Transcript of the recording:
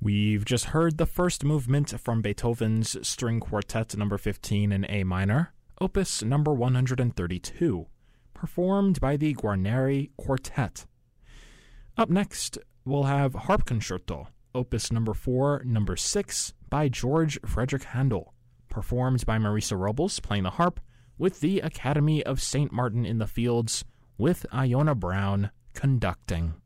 We've just heard the first movement from Beethoven's String Quartet number 15 in A minor, opus number 132, performed by the Guarneri Quartet. Up next, we'll have Harp Concerto, opus number 4, number 6, by George Frederick Handel, performed by Marisa Robles playing the harp, with the Academy of St. Martin in the Fields, with Iona Brown conducting.